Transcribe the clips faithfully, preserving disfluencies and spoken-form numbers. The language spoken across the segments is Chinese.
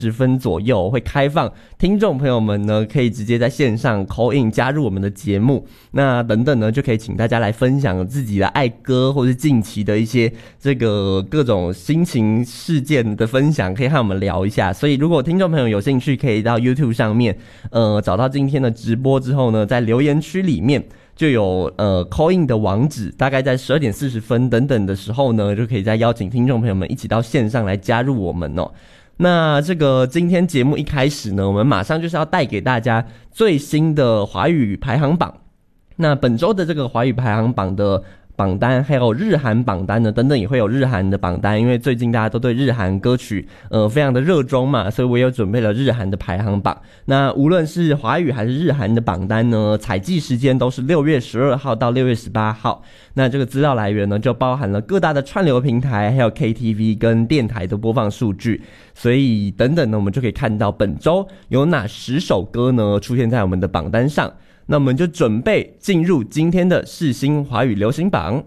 十分左右会开放听众朋友们呢，可以直接在线上 call in 加入我们的节目。那等等呢，就可以请大家来分享自己的爱歌，或是近期的一些这个各种心情事件的分享，可以和我们聊一下。所以如果听众朋友有兴趣，可以到 YouTube 上面，呃，找到今天的直播之后呢，在留言区里面就有呃 call in 的网址，大概在十二点四十分等等的时候呢，就可以再邀请听众朋友们一起到线上来加入我们哦。那这个今天节目一开始呢，我们马上就是要带给大家最新的华语排行榜。那本周的这个华语排行榜的榜单，还有日韩榜单呢，等等也会有日韩的榜单，因为最近大家都对日韩歌曲呃非常的热衷嘛，所以我也有准备了日韩的排行榜。那无论是华语还是日韩的榜单呢，采集时间都是六月十二号到六月十八号。那这个资料来源呢，就包含了各大的串流平台，还有 K T V 跟电台的播放数据。所以等等呢，我们就可以看到本周有哪十首歌呢出现在我们的榜单上。那我们就准备进入今天的世新华语流行榜。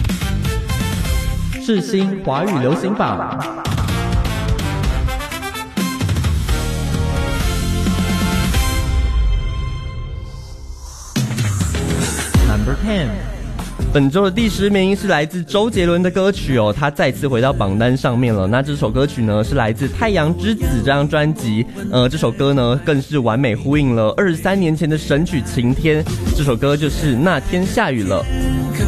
世新华语流行榜 Number ten， 本周的第十名是来自周杰伦的歌曲哦，他再次回到榜单上面了。那这首歌曲呢是来自《太阳之子》这张专辑，呃，这首歌呢更是完美呼应了二十三年前的神曲《晴天》。这首歌就是《那天下雨了》。